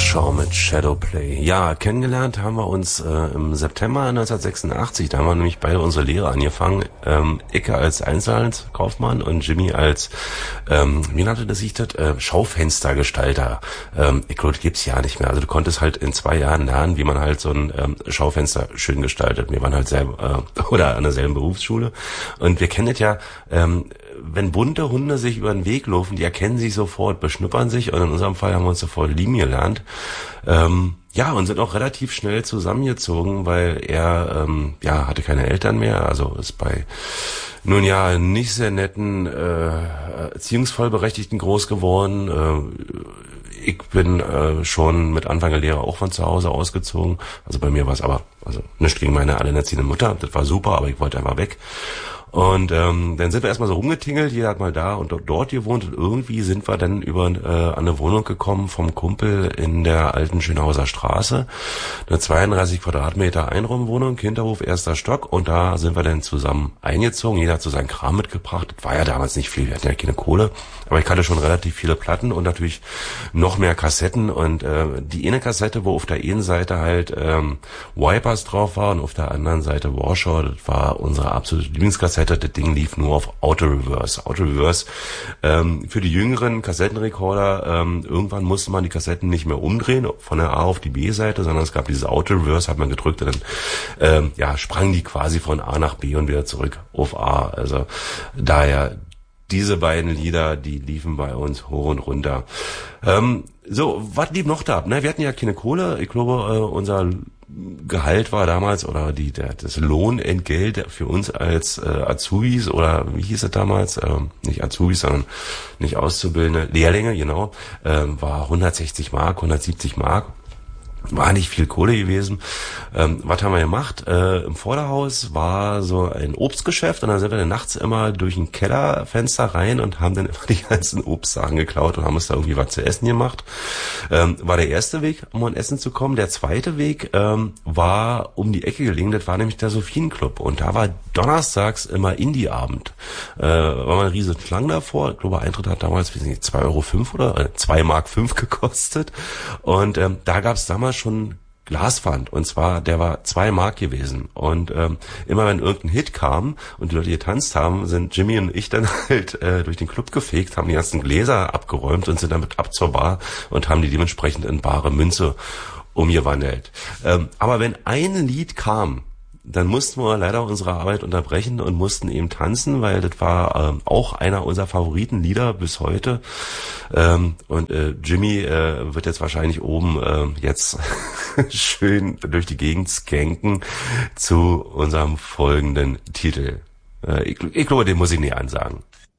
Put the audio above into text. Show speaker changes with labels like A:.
A: Warschau mit Shadowplay. Ja, kennengelernt haben wir uns im September 1986. Da haben wir nämlich beide unsere Lehre angefangen. Icke als Einzelhandelskaufmann und Jimmy als, wie nannte das sich das? Schaufenstergestalter. Ich glaube, das gibt's ja nicht mehr. Also du konntest halt in 2 Jahren lernen, wie man halt so ein Schaufenster schön gestaltet. Wir waren halt selber, oder an derselben Berufsschule. Und wir kennen das ja, wenn bunte Hunde sich über den Weg laufen, die erkennen sich sofort, beschnuppern sich, und in unserem Fall haben wir uns sofort lieben gelernt. Ja, und sind auch relativ schnell zusammengezogen, weil er hatte keine Eltern mehr, also ist bei nun ja nicht sehr netten Erziehungsvollberechtigten groß geworden. Ich bin schon mit Anfang der Lehre auch von zu Hause ausgezogen. Also bei mir war es aber, also nicht gegen meine alleinerziehende Mutter, das war super, aber ich wollte einfach weg. Und dann sind wir erstmal so rumgetingelt, jeder hat mal da und dort gewohnt, und irgendwie sind wir dann an eine Wohnung gekommen vom Kumpel in der alten Schönhauser Straße. Eine 32 Quadratmeter Einraumwohnung, Hinterhof, 1. Stock, und da sind wir dann zusammen eingezogen. Jeder hat so seinen Kram mitgebracht. Das war ja damals nicht viel, wir hatten ja keine Kohle, aber ich hatte schon relativ viele Platten und natürlich noch mehr Kassetten, und die eine Kassette, wo auf der einen Seite halt Wipers drauf war und auf der anderen Seite Warschau, das war unsere absolute Lieblingskassette. Das Ding lief nur auf Auto-Reverse. Auto-Reverse, für die jüngeren Kassettenrekorder, irgendwann musste man die Kassetten nicht mehr umdrehen, von der A auf die B-Seite, sondern es gab dieses Auto-Reverse, hat man gedrückt, und dann sprangen die quasi von A nach B und wieder zurück auf A. Also daher diese beiden Lieder, die liefen bei uns hoch und runter. So, was lief noch da? Wir hatten ja keine Kohle. Ich glaube, unser Gehalt war damals, oder das Lohnentgelt für uns als Azubis, oder wie hieß es damals? Nicht Azubis, sondern nicht Auszubildende, Lehrlinge, genau, war 160 Mark, 170 Mark. War nicht viel Kohle gewesen. Was haben wir gemacht? Im Vorderhaus war so ein Obstgeschäft, und da sind wir dann nachts immer durch ein Kellerfenster rein und haben dann immer die ganzen Obstsachen geklaut und haben uns da irgendwie was zu essen gemacht. War der erste Weg, um an Essen zu kommen. Der zweite Weg war um die Ecke gelegen, das war nämlich der Sophienclub, und da war donnerstags immer Indie-Abend. War mal eine riesen Schlange davor. Ich glaube, Eintritt hat damals, weiß nicht, 2,05 € oder 2,05 Mark gekostet, und da gab es damals schon Glaspfand, und zwar, der war 2 Mark gewesen, und immer wenn irgendein Hit kam und die Leute getanzt haben, sind Jimmy und ich dann halt durch den Club gefegt, haben die ganzen Gläser abgeräumt und sind damit ab zur Bar und haben die dementsprechend in bare Münze umgewandelt. Aber wenn ein Lied kam, dann mussten wir leider unsere Arbeit unterbrechen und mussten eben tanzen, weil das war auch einer unserer Favoritenlieder bis heute. Und Jimmy wird jetzt wahrscheinlich oben jetzt schön durch die Gegend skanken zu unserem folgenden Titel. Ich glaube, den muss ich nicht ansagen.